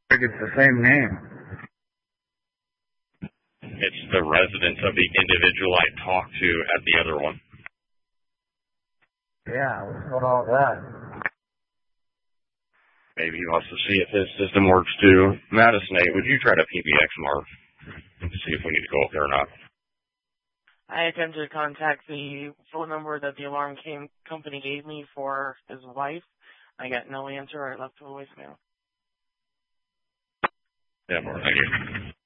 think it's the same name. It's the residence of the individual I talked to at the other one. Yeah, what's going on with that? Maybe he wants to see if his system works too. Madison 8, would you try to PBX Mark to see if we need to go up there or not? I attempted to contact the phone number that the alarm company gave me for his wife. I got no answer. I left a voicemail. Yeah, Mark, thank you.